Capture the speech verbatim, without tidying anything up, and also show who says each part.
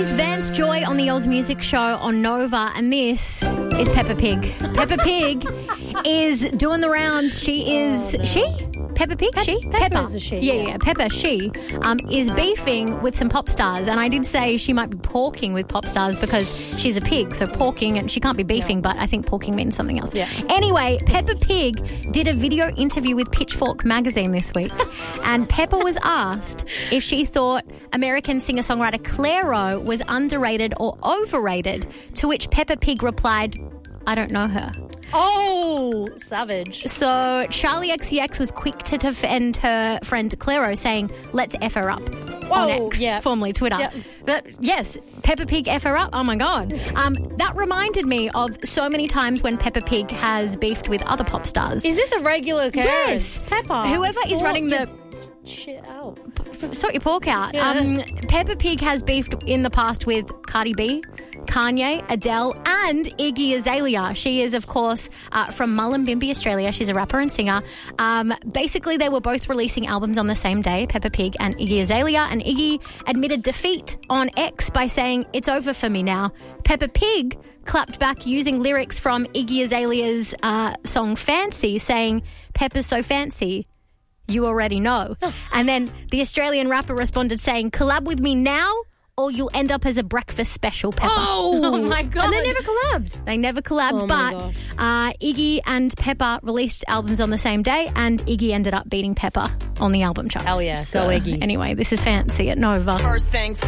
Speaker 1: is Vance Joy on the Oz Music Show on Nova, and this is Peppa Pig. Peppa Pig is doing the rounds. She is...
Speaker 2: Oh, no.
Speaker 1: She? Peppa Pig?
Speaker 2: Pe-
Speaker 1: she?
Speaker 2: Peppa is a she,
Speaker 1: Yeah,
Speaker 2: yeah.
Speaker 1: yeah. Peppa, she, um, is beefing with some pop stars. And I did say she might be porking with pop stars because she's a pig. So porking, and she can't be beefing, but I think porking means something else.
Speaker 2: Yeah.
Speaker 1: Anyway, Peppa Pig did a video interview with Pitchfork magazine this week. And Peppa was asked if she thought American singer-songwriter Clairo was underrated or overrated, to which Peppa Pig replied, I don't know her.
Speaker 2: Oh, savage.
Speaker 1: So Charlie X C X was quick to defend her friend Clairo, saying, let's F her up.
Speaker 2: Whoa,
Speaker 1: on X,
Speaker 2: yeah.
Speaker 1: formerly Twitter.
Speaker 2: Yeah.
Speaker 1: But yes, Peppa Pig F her up. Oh my God. Um, that reminded me of so many times when Peppa Pig has beefed with other pop stars.
Speaker 2: Is this a regular occurrence?
Speaker 1: Yes.
Speaker 2: Peppa.
Speaker 1: Whoever is
Speaker 2: sort
Speaker 1: running
Speaker 2: your
Speaker 1: the...
Speaker 2: shit out.
Speaker 1: Sort your pork out.
Speaker 2: Yeah.
Speaker 1: Um, Peppa Pig has beefed in the past with Cardi B, Kanye, Adele, and Iggy Azalea. She is, of course, uh, from Mullumbimby, Australia. She's a rapper and singer. Um, basically, they were both releasing albums on the same day, Peppa Pig and Iggy Azalea, and Iggy admitted defeat on X by saying, it's over for me now. Peppa Pig clapped back using lyrics from Iggy Azalea's uh, song Fancy, saying, Peppa's so fancy, you already know. And then the Australian rapper responded saying, collab with me now or you'll end up as a breakfast special, Peppa.
Speaker 2: Oh,
Speaker 1: oh my God.
Speaker 2: And they never collabed.
Speaker 1: They never collabed,
Speaker 2: Oh, my
Speaker 1: but
Speaker 2: God.
Speaker 1: uh, Iggy and Peppa released albums on the same day, and Iggy ended up beating Peppa on the album charts.
Speaker 2: Hell yeah.
Speaker 1: So
Speaker 2: Go Iggy.
Speaker 1: Anyway, this is Fancy at Nova.
Speaker 3: First things